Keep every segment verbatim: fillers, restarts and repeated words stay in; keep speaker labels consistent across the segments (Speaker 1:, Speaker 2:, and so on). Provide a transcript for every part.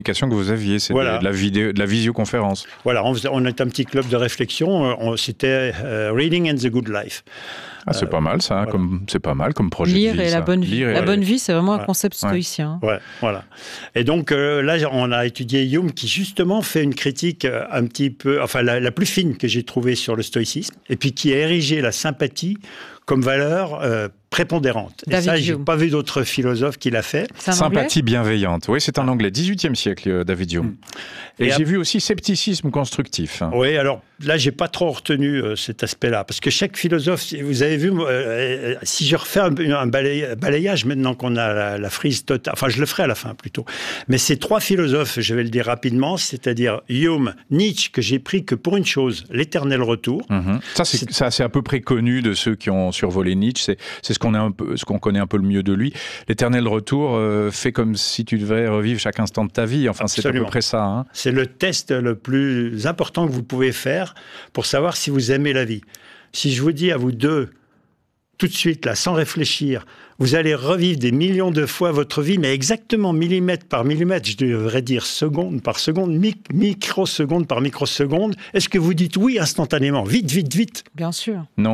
Speaker 1: que vous aviez, c'est
Speaker 2: voilà.
Speaker 1: de la vidéo, de la visioconférence.
Speaker 2: Voilà, on, faisait, on était un petit club de réflexion. On, c'était uh, Reading and the Good Life.
Speaker 1: Ah, c'est
Speaker 2: euh,
Speaker 1: pas mal ça,
Speaker 2: voilà.
Speaker 1: comme c'est pas mal comme projet
Speaker 3: Lire
Speaker 1: de vie.
Speaker 3: et
Speaker 1: ça.
Speaker 3: la bonne vie.
Speaker 1: Lire et
Speaker 3: la
Speaker 1: la...
Speaker 3: bonne vie, c'est vraiment
Speaker 2: voilà.
Speaker 3: un concept stoïcien.
Speaker 2: Ouais, voilà. Et donc euh, là, on a étudié Hume, qui justement fait une critique un petit peu, enfin la, la plus fine que j'ai trouvée sur le stoïcisme, et puis qui a érigé la sympathie comme valeur euh, prépondérante.
Speaker 3: David
Speaker 2: et ça, j'ai
Speaker 3: Hume.
Speaker 2: pas vu d'autres philosophes qui l'a fait.
Speaker 1: Sympathie bienveillante. Oui, c'est en anglais, dix-huitième siècle, David Hume. Et, et j'ai à... vu aussi scepticisme constructif.
Speaker 2: Oui, alors là, j'ai pas trop retenu euh, cet aspect-là, parce que chaque philosophe, vous avez vu, euh, si je refais un, un balay, balayage maintenant qu'on a la, la frise totale, enfin, je le ferai à la fin plutôt. Mais ces trois philosophes, je vais le dire rapidement, c'est-à-dire Hume, Nietzsche, que j'ai pris que pour une chose, l'éternel retour.
Speaker 1: Mmh. Ça, c'est, c'est... ça, c'est à peu près connu de ceux qui ont survolé Nietzsche. C'est, c'est ce qu'on est un peu, ce qu'on connaît un peu le mieux de lui. L'éternel retour euh, fait comme si tu devais revivre chaque instant de ta vie. Enfin, Absolument. C'est à peu près ça. Hein.
Speaker 2: C'est le test le plus important que vous pouvez faire pour savoir si vous aimez la vie. Si je vous dis à vous deux, tout de suite, là, sans réfléchir, vous allez revivre des millions de fois votre vie, mais exactement millimètre par millimètre, je devrais dire seconde par seconde, mic- microseconde par microseconde, est-ce que vous dites oui instantanément, vite, vite, vite?
Speaker 3: Bien sûr.
Speaker 1: Non.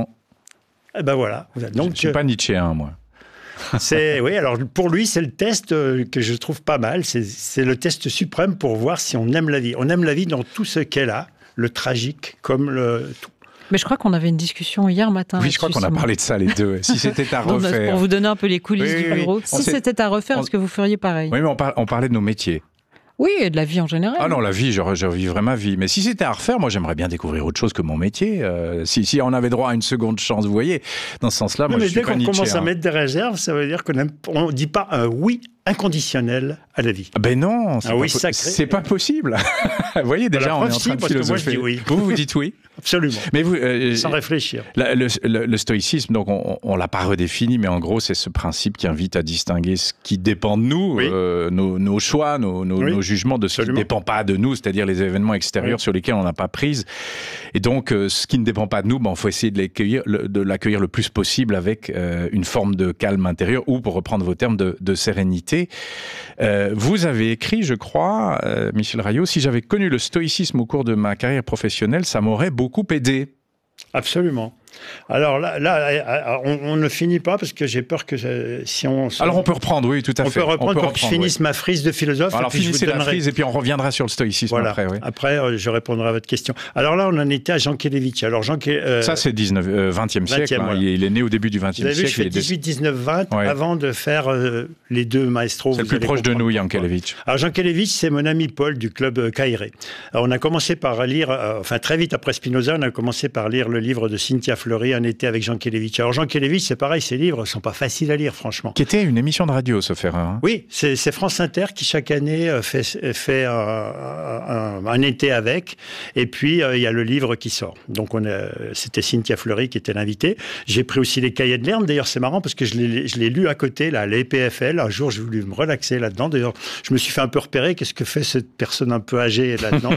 Speaker 2: Eh ben voilà. Donc,
Speaker 1: je ne suis pas nietzschéen, moi.
Speaker 2: C'est, oui, alors pour lui, c'est le test que je trouve pas mal. C'est, c'est le test suprême pour voir si on aime la vie. On aime la vie dans tout ce qu'elle a, le tragique comme le tout.
Speaker 3: Mais je crois qu'on avait une discussion hier matin.
Speaker 1: Oui, je crois qu'on a parlé de ça les deux. Si c'était à refaire.
Speaker 3: Pour vous donner un peu les coulisses
Speaker 1: oui,
Speaker 3: du
Speaker 1: oui,
Speaker 3: bureau.
Speaker 1: oui.
Speaker 3: Si c'était à refaire,
Speaker 1: on...
Speaker 3: est-ce que vous feriez pareil?
Speaker 1: Oui, mais on, par... on parlait de nos métiers.
Speaker 3: Oui, et de la vie en général.
Speaker 1: Ah non, la vie, je, je vivrais ma vie. Mais si c'était à refaire, moi, j'aimerais bien découvrir autre chose que mon métier. Euh, si, si on avait droit à une seconde chance, vous voyez, dans ce sens-là,
Speaker 2: oui,
Speaker 1: moi,
Speaker 2: mais
Speaker 1: je suis
Speaker 2: dès
Speaker 1: pas
Speaker 2: qu'on
Speaker 1: nietzschéen.
Speaker 2: commence à mettre des réserves, ça veut dire qu'on ne dit pas un oui inconditionnel à la vie.
Speaker 1: Ben non, c'est,
Speaker 2: ah
Speaker 1: pas,
Speaker 2: oui,
Speaker 1: po-
Speaker 2: sacré.
Speaker 1: c'est pas possible. Vous voyez, déjà,
Speaker 2: voilà,
Speaker 1: on est en train de philosopher.
Speaker 2: Moi, je dis oui.
Speaker 1: Vous, vous dites oui.
Speaker 2: Absolument.
Speaker 1: Mais vous, euh,
Speaker 2: sans réfléchir.
Speaker 1: La, le, le, le stoïcisme, donc on, on l'a pas redéfini, mais en gros, c'est ce principe qui invite à distinguer ce qui dépend de nous,
Speaker 2: oui.
Speaker 1: euh, nos, nos choix, nos, nos,
Speaker 2: oui.
Speaker 1: nos jugements, de ce Absolument. Qui ne dépend pas de nous, c'est-à-dire les événements extérieurs oui. sur lesquels on n'a pas prise. Et donc, euh, ce qui ne dépend pas de nous, ben, il faut essayer de l'accueillir, le, de l'accueillir le plus possible avec euh, une forme de calme intérieur ou, pour reprendre vos termes, de, de sérénité. Euh, vous avez écrit, je crois, euh, Michel Rayot, si j'avais connu le stoïcisme au cours de ma carrière professionnelle, ça m'aurait beaucoup aidé.
Speaker 2: Absolument. Alors là, là on, on ne finit pas parce que j'ai peur que je, si on...
Speaker 1: Alors on peut reprendre, oui, tout à
Speaker 2: on
Speaker 1: fait.
Speaker 2: Peut reprendre
Speaker 1: on peut
Speaker 2: pour
Speaker 1: reprendre
Speaker 2: que je finisse
Speaker 1: oui.
Speaker 2: ma frise de philosophe.
Speaker 1: Alors finissez la donnerai... frise et puis on reviendra sur le stoïcisme
Speaker 2: voilà.
Speaker 1: après. Oui.
Speaker 2: Après, je répondrai à votre question. Alors là, on en était à Jean Kelevitch. Alors Jean Ke... euh...
Speaker 1: Ça, c'est dix-neuvième, euh, vingtième siècle. Hein. Voilà. Il est né au début du vingtième siècle.
Speaker 2: Vous avez vu, je fais dix-huit, dix-neuf, vingt ouais. avant de faire euh, les deux maestros.
Speaker 1: C'est le plus proche de nous, Jean Kelevitch.
Speaker 2: Alors Jean Kelevitch, c'est mon ami Paul du club Caïré. Alors, on a commencé par lire, euh, enfin très vite après Spinoza, on a commencé par lire le livre de Cynthia Fleury, Un été avec Jean Kelevitch. Alors Jean Kelevitch, c'est pareil, ses livres ne sont pas faciles à lire, franchement.
Speaker 1: Qui était une émission de radio, sauf erreur. Hein.
Speaker 2: Oui, c'est, c'est France Inter qui, chaque année, fait, fait un, un, un été avec. Et puis, euh, il y a le livre qui sort. Donc, on a, c'était Cynthia Fleury qui était l'invitée. J'ai pris aussi les cahiers de Lerne. D'ailleurs, c'est marrant parce que je l'ai, je l'ai lu à côté, là, les P F L. Un jour, j'ai voulu me relaxer là-dedans. D'ailleurs, je me suis fait un peu repérer. Qu'est-ce que fait cette personne un peu âgée là-dedans?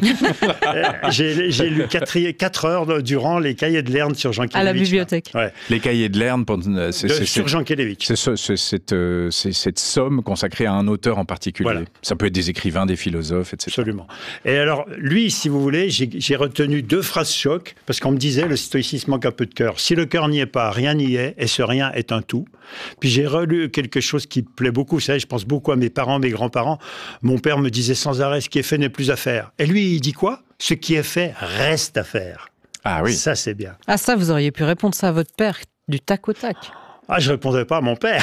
Speaker 2: j'ai, j'ai lu quatre heures durant les cahiers de Lerne sur Jean Kelevitch.
Speaker 3: À la bibliothèque.
Speaker 2: Ouais.
Speaker 1: Les cahiers de Lerne, c'est,
Speaker 2: de,
Speaker 1: c'est,
Speaker 2: sur Jean Kelevitch.
Speaker 1: C'est, c'est, c'est, cette, c'est cette somme consacrée à un auteur en particulier. Voilà. Ça peut être des écrivains, des philosophes, et cetera.
Speaker 2: Absolument. Et alors, lui, si vous voulez, j'ai, j'ai retenu deux phrases choc, parce qu'on me disait, le stoïcisme manque un peu de cœur. Si le cœur n'y est pas, rien n'y est, et ce rien est un tout. Puis j'ai relu quelque chose qui plaît beaucoup. Vous savez, je pense beaucoup à mes parents, mes grands-parents. Mon père me disait sans arrêt, ce qui est fait n'est plus à faire. Et lui, il dit quoi? Ce qui est fait reste à faire.
Speaker 1: Ah oui.
Speaker 2: Ça, c'est bien.
Speaker 3: Ah ça, vous auriez pu répondre ça à votre père du tac au tac.
Speaker 2: Ah, je ne répondais pas à mon père.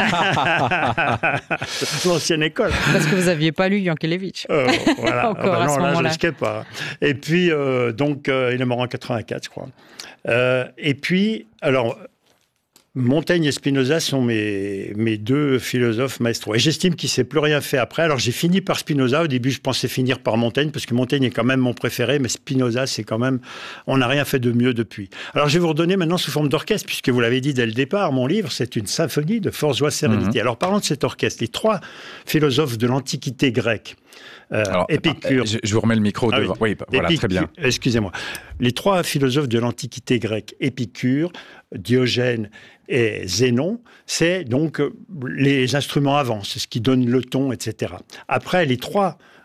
Speaker 2: Ah. L'ancienne école.
Speaker 3: Parce que vous n'aviez pas lu Jean Kelevitch.
Speaker 2: Euh, voilà.
Speaker 3: Encore
Speaker 2: ah bah
Speaker 3: à
Speaker 2: non,
Speaker 3: ce
Speaker 2: là,
Speaker 3: moment-là.
Speaker 2: je ne risquais pas. Et puis, euh, donc, euh, il est mort en quatre-vingt-quatre, je crois. Euh, et puis, alors... Montaigne et Spinoza sont mes, mes deux philosophes maestros. Et j'estime qu'il ne s'est plus rien fait après. Alors j'ai fini par Spinoza. Au début, je pensais finir par Montaigne, parce que Montaigne est quand même mon préféré, mais Spinoza, c'est quand même... On n'a rien fait de mieux depuis. Alors je vais vous redonner maintenant sous forme d'orchestre, puisque vous l'avez dit dès le départ, mon livre, c'est une symphonie de force, joie, sérénité. Mmh. Alors parlons de cet orchestre. Les trois philosophes de l'Antiquité grecque. Euh,
Speaker 1: Alors,
Speaker 2: Épicure.
Speaker 1: Je, je vous remets le micro
Speaker 2: ah
Speaker 1: devant. Oui, oui voilà,
Speaker 2: Épicure,
Speaker 1: très bien.
Speaker 2: Excusez-moi. Les trois philosophes de l'Antiquité grecque, Épicure, Diogène et Zénon, c'est donc les instruments avant, c'est ce qui donne le ton, et cetera. Après, les trois